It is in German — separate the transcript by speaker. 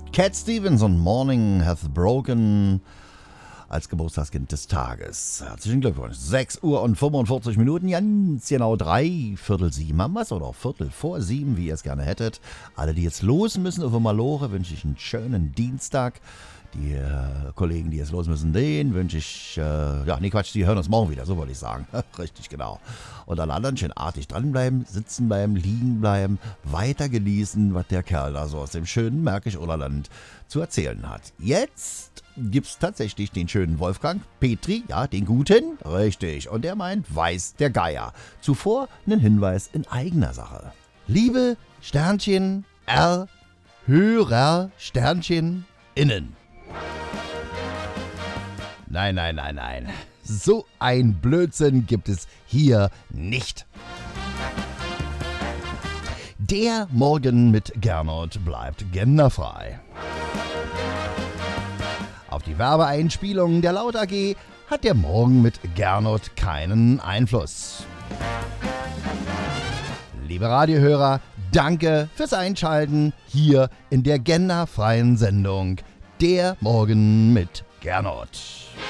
Speaker 1: Cat Stevens und Morning Hath Broken als Geburtstagskind des Tages. Herzlichen Glückwunsch. 6 Uhr und 45 Minuten, ganz genau 6:45 haben wir's, oder 6:45, wie ihr es gerne hättet. Alle, die jetzt los müssen auf Malore, wünsche ich einen schönen Dienstag. Die Kollegen, die jetzt los müssen, denen wünsche ich, die hören uns morgen wieder, so wollte ich sagen. Richtig, genau. Und alle anderen schön artig dranbleiben, sitzen bleiben, liegen bleiben, weiter genießen, was der Kerl da so aus dem schönen Märkisch-Oderland zu erzählen hat. Jetzt gibt's tatsächlich den schönen Wolfgang Petri, ja, den guten, richtig. Und der meint, weiß der Geier. Zuvor einen Hinweis in eigener Sache. Liebe Sternchen R, Hörer Sternchen innen. Nein. So ein Blödsinn gibt es hier nicht. Der Morgen mit Gernot bleibt genderfrei. Auf die Werbeeinspielungen der Laut AG hat der Morgen mit Gernot keinen Einfluss. Liebe Radiohörer, danke fürs Einschalten hier in der genderfreien Sendung Der Morgen mit Gernot.